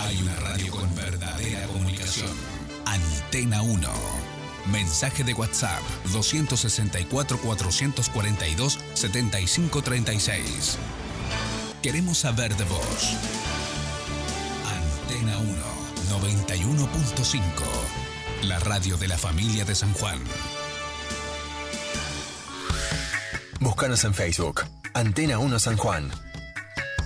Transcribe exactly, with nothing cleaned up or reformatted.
Hay una radio con verdadera comunicación. Antena uno. Mensaje de WhatsApp dos seis cuatro, cuatro cuatro dos, siete cinco tres seis. Queremos saber de vos. Antena uno, noventa y uno punto cinco. La radio de la familia de San Juan. Búscanos en Facebook. Antena uno San Juan.